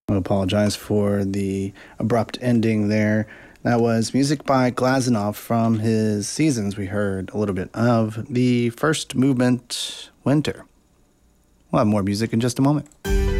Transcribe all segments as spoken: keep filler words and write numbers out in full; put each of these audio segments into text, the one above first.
I apologize for the abrupt ending there. That was music by Glazunov from his Seasons. We heard a little bit of the first movement, Winter. We'll have more music in just a moment.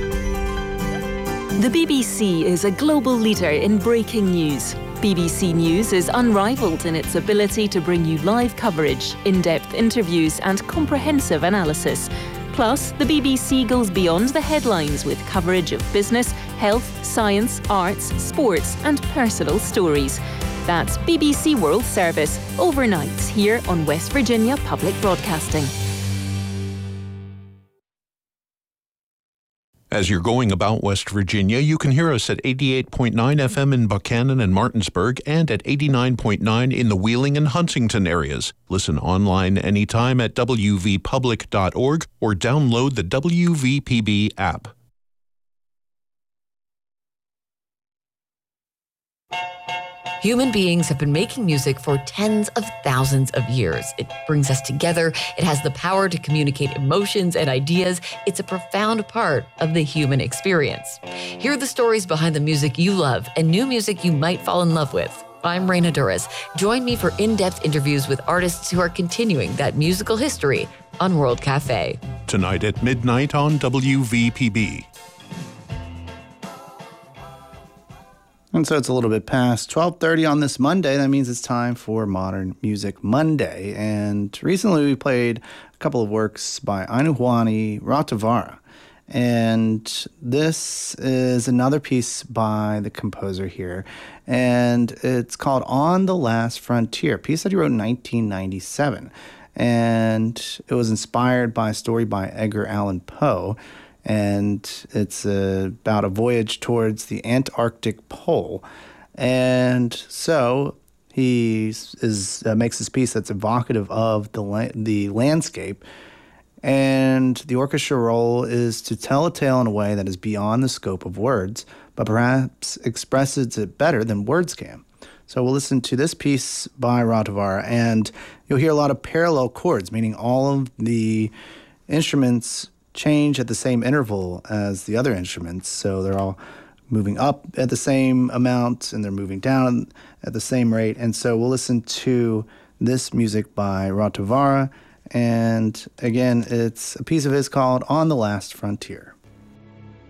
The B B C is a global leader in breaking news. B B C News is unrivaled in its ability to bring you live coverage, in-depth interviews and comprehensive analysis. Plus, the B B C goes beyond the headlines with coverage of business, health, science, arts, sports and personal stories. That's B B C World Service, overnights here on West Virginia Public Broadcasting. As you're going about West Virginia, you can hear us at eighty-eight point nine F M in Buchanan and Martinsburg and at eighty-nine point nine in the Wheeling and Huntington areas. Listen online anytime at w v public dot org or download the W V P B app. Human beings have been making music for tens of thousands of years. It brings us together. It has the power to communicate emotions and ideas. It's a profound part of the human experience. Hear the stories behind the music you love and new music you might fall in love with. I'm Raina Duras. Join me for in-depth interviews with artists who are continuing that musical history on World Cafe. Tonight at midnight on W V P B. And so it's a little bit past twelve thirty on this Monday. That means it's time for Modern Music Monday. And recently we played a couple of works by Ainuhuani Ratavara. And this is another piece by the composer here. And it's called On the Last Frontier, a piece that he wrote in nineteen ninety-seven. And it was inspired by a story by Edgar Allan Poe. And it's uh, about a voyage towards the Antarctic pole. And so he is uh, makes this piece that's evocative of the la- the landscape. And the orchestra role is to tell a tale in a way that is beyond the scope of words, but perhaps expresses it better than words can. So we'll listen to this piece by Ratavara, and you'll hear a lot of parallel chords, meaning all of the instruments change at the same interval as the other instruments. So they're all moving up at the same amount and they're moving down at the same rate. And so we'll listen to this music by Ratavara. And again, it's a piece of his called On the Last Frontier.